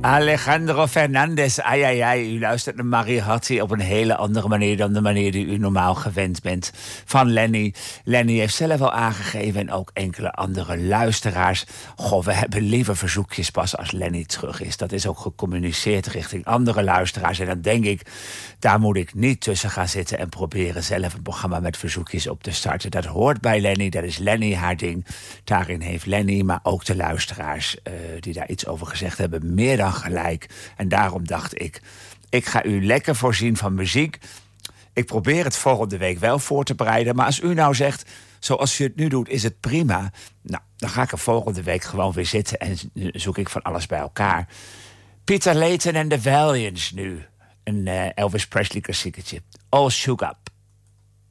Alejandro Fernandez, ai ai ai. U luistert naar Mariachi op een hele andere manier dan de manier die u normaal gewend bent van Lenny. Lenny heeft zelf al aangegeven en ook enkele andere luisteraars. Goh, we hebben liever verzoekjes pas als Lenny terug is. Dat is ook gecommuniceerd richting andere luisteraars. En dan denk ik, daar moet ik niet tussen gaan zitten en proberen zelf een programma met verzoekjes op te starten. Dat hoort bij Lenny, dat is Lenny haar ding. Daarin heeft Lenny, maar ook de luisteraars die daar iets over gezegd hebben, meer dan gelijk. En daarom dacht ik ga u lekker voorzien van muziek. Ik probeer het volgende week wel voor te bereiden. Maar als u nou zegt, zoals u het nu doet, is het prima. Nou, dan ga ik er volgende week gewoon weer zitten en zoek ik van alles bij elkaar. Peter Layton en The Valiants nu. Een Elvis Presley klassiekertje. All Shook Up.